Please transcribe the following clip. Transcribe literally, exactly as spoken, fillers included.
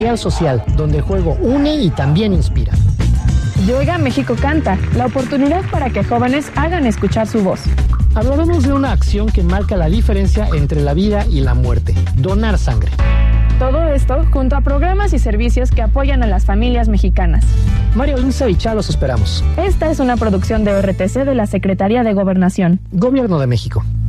Social, donde el juego une y también inspira. Yoga México Canta, la oportunidad para que jóvenes hagan escuchar su voz. Hablaremos de una acción que marca la diferencia entre la vida y la muerte: donar sangre. Todo esto junto a programas y servicios que apoyan a las familias mexicanas. Mario Lince y Chá los esperamos. Esta es una producción de O R T C de la Secretaría de Gobernación. Gobierno de México.